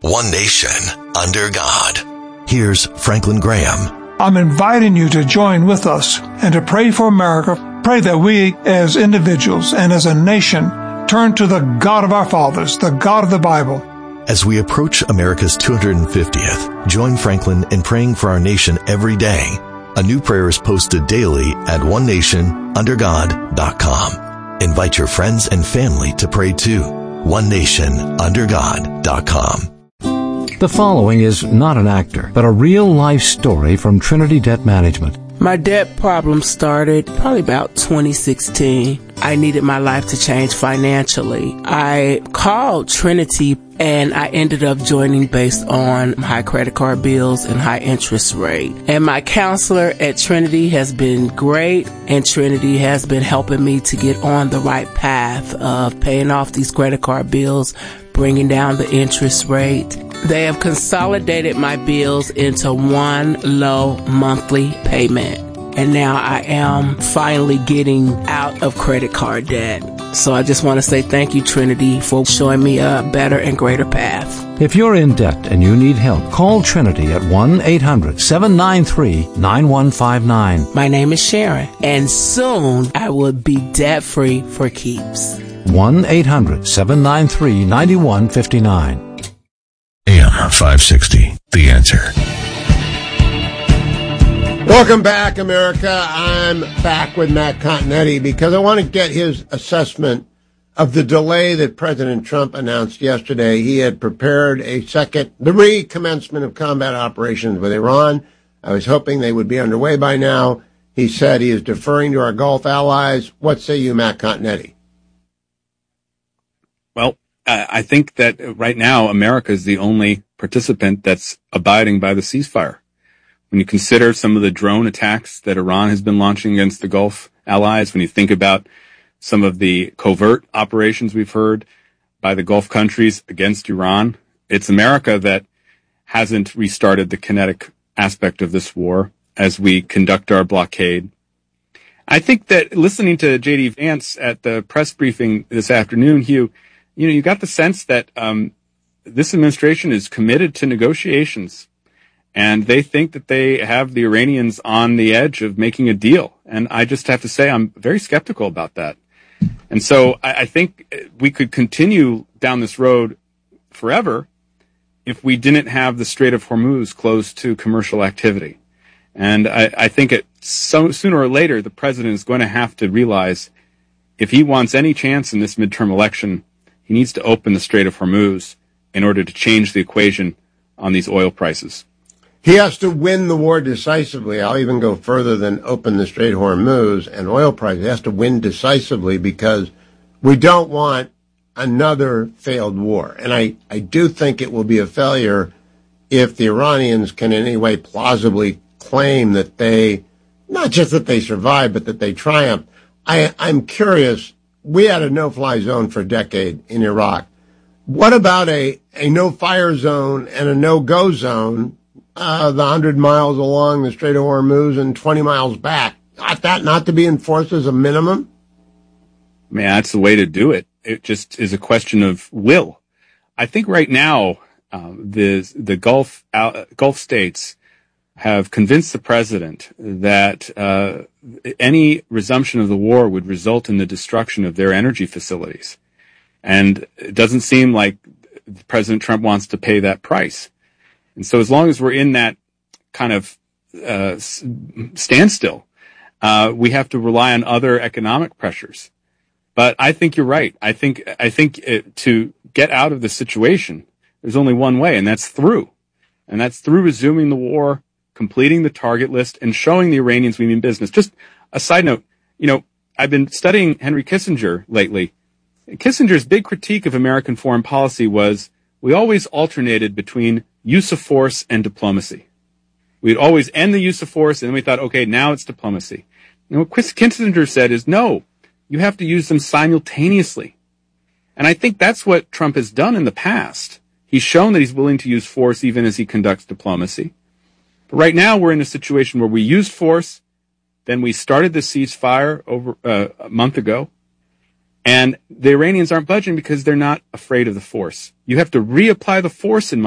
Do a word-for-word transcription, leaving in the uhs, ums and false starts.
one nation, under God. Here's Franklin Graham. I'm inviting you to join with us and to pray for America. Pray that we as individuals and as a nation turn to the God of our fathers, the God of the Bible. As we approach America's two hundred fiftieth, join Franklin in praying for our nation every day. A new prayer is posted daily at one nation under god dot com. Invite your friends and family to pray too. one nation under god dot com. The following is not an actor, but a real-life story from Trinity Debt Management. My debt problem started probably about twenty sixteen. I needed my life to change financially. I called Trinity and I ended up joining based on high credit card bills and high interest rate. And my counselor at Trinity has been great, and Trinity has been helping me to get on the right path of paying off these credit card bills, bringing down the interest rate. They have consolidated my bills into one low monthly payment. And now I am finally getting out of credit card debt. So I just want to say thank you, Trinity, for showing me a better and greater path. If you're in debt and you need help, call Trinity at one eight hundred seven nine three nine one five nine. My name is Sharon, and soon I will be debt-free for keeps. one eight hundred seven nine three nine one five nine. A M five sixty, The Answer. Welcome back, America. I'm back with Matt Continetti because I want to get his assessment of the delay that President Trump announced yesterday. He had prepared a second, the recommencement of combat operations with Iran. I was hoping they would be underway by now. He said he is deferring to our Gulf allies. What say you, Matt Continetti? Well, I think that right now America is the only participant that's abiding by the ceasefire. When you consider some of the drone attacks that Iran has been launching against the Gulf allies, when you think about some of the covert operations we've heard by the Gulf countries against Iran, it's America that hasn't restarted the kinetic aspect of this war as we conduct our blockade. I think that listening to J D Vance at the press briefing this afternoon, Hugh, you know, you got the sense that um, this administration is committed to negotiations. And they think that they have the Iranians on the edge of making a deal. And I just have to say I'm very skeptical about that. And so I, I think we could continue down this road forever if we didn't have the Strait of Hormuz closed to commercial activity. And I, I think it, so sooner or later the president is going to have to realize if he wants any chance in this midterm election, he needs to open the Strait of Hormuz in order to change the equation on these oil prices. He has to win the war decisively. I'll even go further than open the Strait of Hormuz and oil prices. He has to win decisively because we don't want another failed war. And I, I do think it will be a failure if the Iranians can in any way plausibly claim that they, not just that they survived, but that they triumphed. I, I'm curious. We had a no-fly zone for a decade in Iraq. What about a, a no-fire zone and a no-go zone? Uh, the hundred miles along the Strait of Hormuz and twenty miles back. Ought that not to be enforced as a minimum? Man, that's the way to do it. It just is a question of will. I think right now, uh, the, the Gulf, uh, Gulf states have convinced the president that, uh, any resumption of the war would result in the destruction of their energy facilities. And it doesn't seem like President Trump wants to pay that price. And so as long as we're in that kind of uh, standstill, uh, we have to rely on other economic pressures. But I think you're right. I think I think it, to get out of the situation, there's only one way, and that's through. And that's through resuming the war, completing the target list, and showing the Iranians we mean business. Just a side note, you know, I've been studying Henry Kissinger lately. Kissinger's big critique of American foreign policy was we always alternated between use of force and diplomacy. We'd always end the use of force, and then we thought, okay, now it's diplomacy. And what Kissinger said is, no, you have to use them simultaneously. And I think that's what Trump has done in the past. He's shown that he's willing to use force even as he conducts diplomacy. But right now we're in a situation where we used force, then we started the ceasefire over uh, a month ago, and the Iranians aren't budging because they're not afraid of the force. You have to reapply the force in